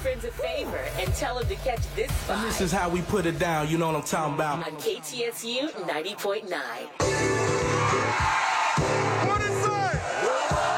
friends a favor and tell them to catch this vibe. And this is how we put it down, you know what I'm talking about. On KTSU 90.9.